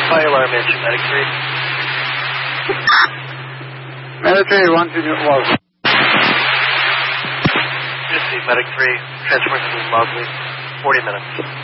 Fire alarm issue, Medic 3. Medic 3, 1 to New Wall. Medic 3, transferring to Mosley, 40 minutes.